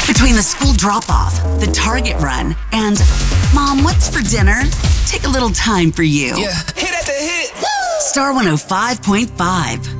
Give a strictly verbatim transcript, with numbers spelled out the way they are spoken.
Between the school drop-off, the Target run, and Mom, what's for dinner? Take a little time for you. Yeah, hit at the hit. Star one oh five point five.